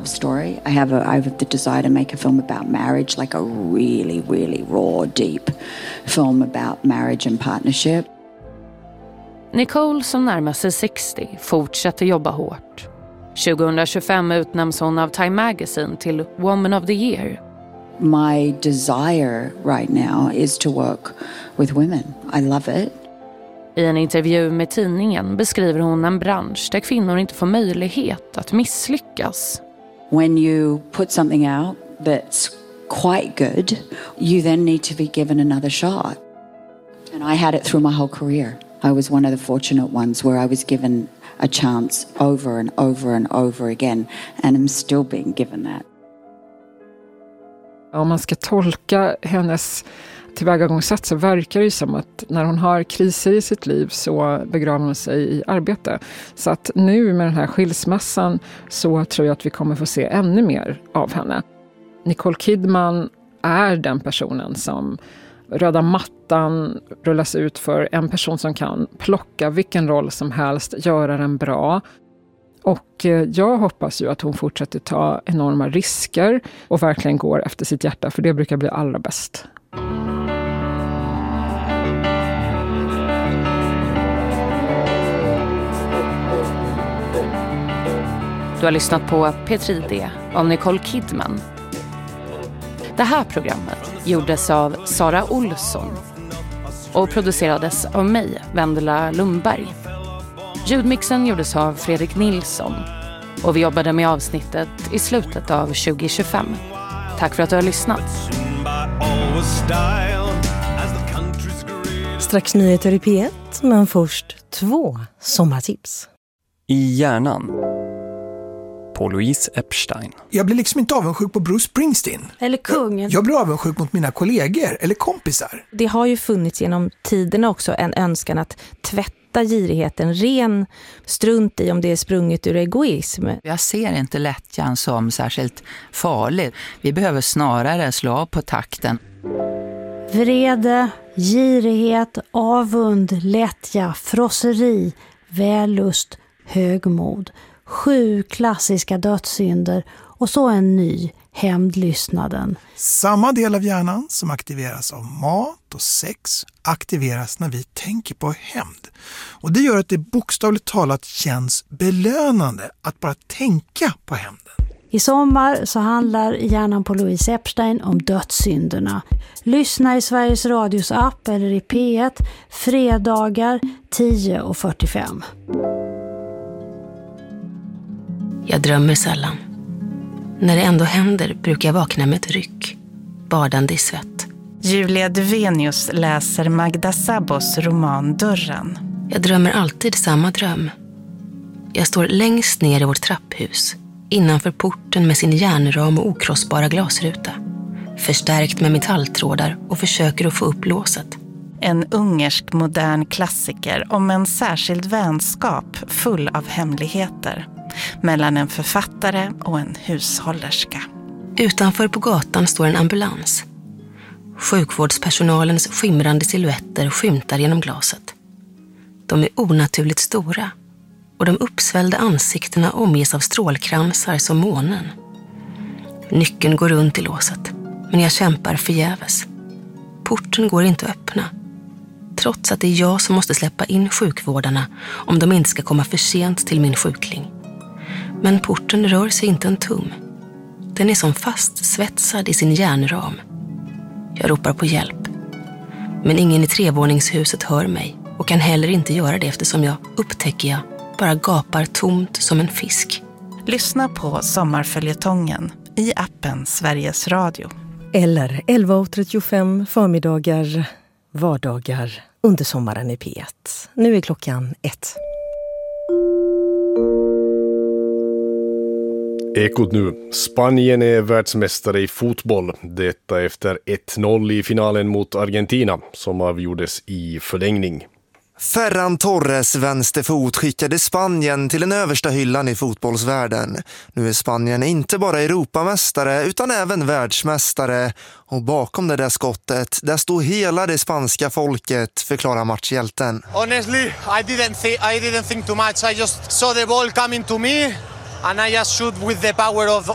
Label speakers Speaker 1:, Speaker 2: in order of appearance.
Speaker 1: story. I have the desire to make a film about marriage, like a really, really raw, deep film about marriage and partnership.
Speaker 2: Nicole, som närmar sig 60, fortsätter jobba hårt. 2025 utnämns hon av Time Magazine till Woman of the Year.
Speaker 1: My desire right now is to work with women. I love it.
Speaker 2: I en intervju med tidningen beskriver hon en bransch där kvinnor inte får möjlighet att misslyckas.
Speaker 1: When you put something out that's quite good, you then need to be given another shot. And I had it through my whole career. I was one of the fortunate ones where I was given a chance over and over and over again, and I'm still being given that.
Speaker 3: Om man ska tolka hennes tillvägagångssätt så verkar det som att när hon har kriser i sitt liv så begraver hon sig i arbete. Så att nu med den här skilsmässan så tror jag att vi kommer få se ännu mer av henne. Nicole Kidman är den personen som röda mattan rullas ut för, en person som kan plocka vilken roll som helst, göra den bra. Och jag hoppas ju att hon fortsätter ta enorma risker och verkligen går efter sitt hjärta, för det brukar bli allra bäst.
Speaker 2: Du har lyssnat på P3D om Nicole Kidman. Det här programmet gjordes av Sara Olsson och producerades av mig, Vendela Lundberg. Ljudmixen gjordes av Fredrik Nilsson och vi jobbade med avsnittet i slutet av 2025. Tack för att du har lyssnat.
Speaker 4: Strax nyheter i P1, men först 2 sommartips.
Speaker 5: I hjärnan. På Louise Epstein.
Speaker 6: Jag blir liksom inte avundsjuk på Bruce Springsteen.
Speaker 4: Eller kungen.
Speaker 6: Jag blir avundsjuk mot mina kollegor eller kompisar.
Speaker 4: Det har ju funnits genom tiderna också en önskan att tvätta girigheten ren, strunt i om det är sprunget ur egoism.
Speaker 7: Jag ser inte lättjan som särskilt farligt. Vi behöver snarare slå av på takten.
Speaker 8: Vrede, girighet, avund, lättja, frosseri, vällust, högmod. 7 klassiska dödssynder och så en ny, hämndlystnaden.
Speaker 6: Samma del av hjärnan som aktiveras av mat och sex aktiveras när vi tänker på hämnd. Och det gör att det bokstavligt talat känns belönande att bara tänka på hämnden.
Speaker 8: I sommar så handlar hjärnan på Louise Epstein om dödssynderna. Lyssna i Sveriges Radios app eller i P1 fredagar 10:45.
Speaker 9: Jag drömmer sällan. När det ändå händer brukar jag vakna med ett ryck, badande i svett.
Speaker 10: Julia Duvenius läser Magda Szabos roman Dörren.
Speaker 9: Jag drömmer alltid samma dröm. Jag står längst ner i vårt trapphus, innanför porten med sin järnram och okrossbara glasruta. Förstärkt med metalltrådar och försöker att få upp låset.
Speaker 10: En ungersk modern klassiker om en särskild vänskap full av hemligheter. Mellan en författare och en hushållerska.
Speaker 9: Utanför på gatan står en ambulans. Sjukvårdspersonalens skimrande silhuetter skymtar genom glaset. De är onaturligt stora och de uppsvällda ansiktena omges av strålkransar som månen. Nyckeln går runt i låset, men jag kämpar förgäves. Porten går inte att öppna, trots att det är jag som måste släppa in sjukvårdarna om de inte ska komma för sent till min sjukling. Men porten rör sig inte en tum. Den är som fastsvetsad i sin järnram. Jag ropar på hjälp. Men ingen i trevåningshuset hör mig och kan heller inte göra det eftersom jag, upptäcker jag, bara gapar tomt som en fisk.
Speaker 10: Lyssna på Sommarföljetongen i appen Sveriges Radio.
Speaker 4: Eller 11:35 förmiddagar, vardagar under sommaren i P1. Nu är klockan 1.
Speaker 11: Ekot nu. Spanien är världsmästare i fotboll. Detta efter 1-0 i finalen mot Argentina som avgjordes i förlängning.
Speaker 12: Ferran Torres vänsterfot skickade Spanien till den översta hyllan i fotbollsvärlden. Nu är Spanien inte bara Europamästare utan även världsmästare. Och bakom det där skottet, där stod hela det spanska folket, förklarar matchhjälten.
Speaker 13: Honestly, I didn't think too much. I just saw the ball coming to me and I just shoot with the power